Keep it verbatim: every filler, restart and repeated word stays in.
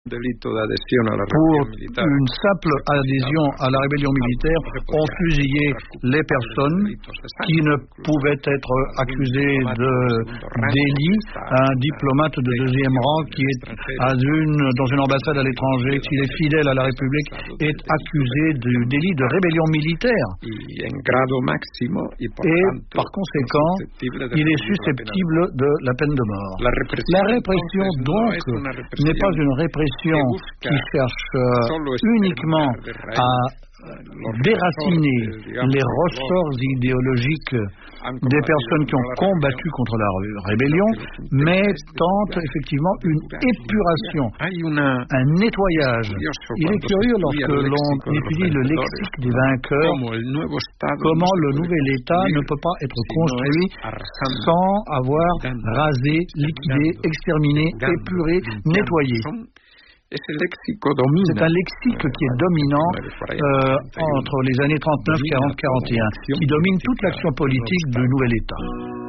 pour une simple adhésion à la rébellion militaire, ont fusillé les personnes qui ne pouvaient être accusées de délit. Un diplomate de deuxième rang qui est à une, dans une ambassade à l'étranger, s'il est fidèle à la République, est accusé du délit de rébellion militaire. Et par conséquent, il est susceptible de la peine de mort. La répression, donc, n'est pas une répression qui cherche euh, uniquement à déraciner les ressorts idéologiques des personnes qui ont combattu contre la rébellion, mais tente effectivement une épuration, un nettoyage. Il est curieux lorsque l'on étudie le lexique des vainqueurs, comment le nouvel État ne peut pas être construit sans avoir rasé, liquidé, exterminé, épuré, nettoyé. C'est un lexique qui est dominant euh, entre les années trente-neuf, quarante, quarante et un, qui domine toute l'action politique du nouvel État.